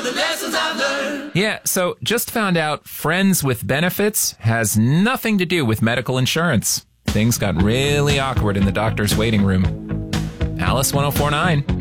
the lessons I've learned. Yeah, so just found out friends with benefits has nothing to do with medical insurance. Things got really awkward in the doctor's waiting room. Alice 1049.